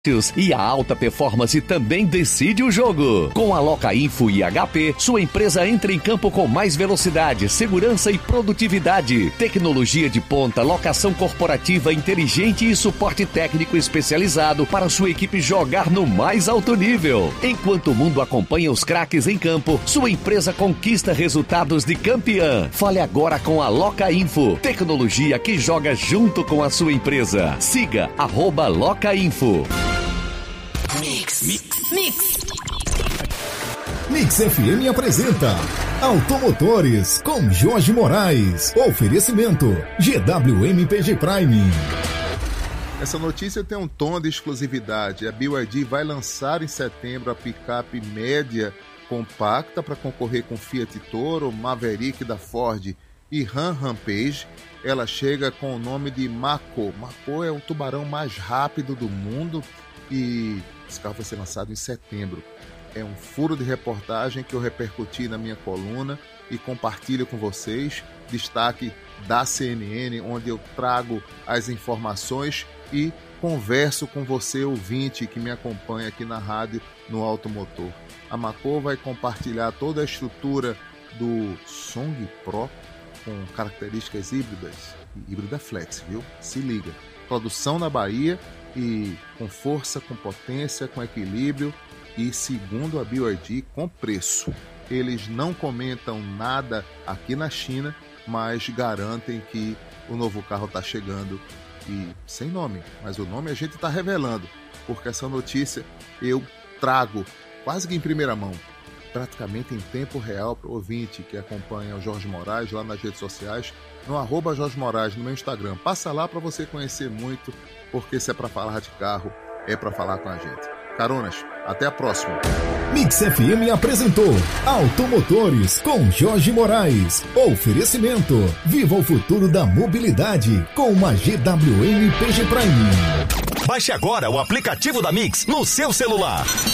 e a alta performance também decide o jogo. Com a Locainfo e HP, sua empresa entra em campo com mais velocidade, segurança e produtividade. Tecnologia de ponta, locação corporativa inteligente e suporte técnico especializado para sua equipe jogar no mais alto nível. Enquanto o mundo acompanha os craques em campo, sua empresa conquista resultados de campeã. Fale agora com a Locainfo, tecnologia que joga junto com a sua empresa. Siga @Locainfo. Mix FM apresenta Automotores com Jorge Moraes. Oferecimento GWM-PG Prime. Essa notícia tem um tom de exclusividade. A BYD vai lançar em setembro a picape média compacta para concorrer com Fiat Toro, Maverick da Ford e Ram Rampage. Ela chega com o nome de Mako. Mako é o tubarão mais rápido do mundo e esse carro vai ser lançado em setembro. É um furo de reportagem que eu repercuti na minha coluna e compartilho com vocês. Destaque da CNN, onde eu trago as informações e converso com você, ouvinte, que me acompanha aqui na rádio no Automotor. A Mako vai compartilhar toda a estrutura do Song Pro com características híbridas. Híbrida flex, viu? Se liga. Produção na Bahia e com força, com potência, com equilíbrio e, segundo a BYD, com preço. Eles não comentam nada aqui na China, mas garantem que o novo carro está chegando e sem nome, mas o nome a gente está revelando, porque essa notícia eu trago quase que em primeira mão, praticamente em tempo real para o ouvinte que acompanha o Jorge Moraes lá nas redes sociais, no @Jorge Moraes no meu Instagram. Passa lá para você conhecer muito, porque se é para falar de carro, é para falar com a gente. Caronas, até a próxima. Mix FM apresentou Automotores com Jorge Moraes. Oferecimento: viva o futuro da mobilidade com uma GWM-PG Prime. Baixe agora o aplicativo da Mix no seu celular.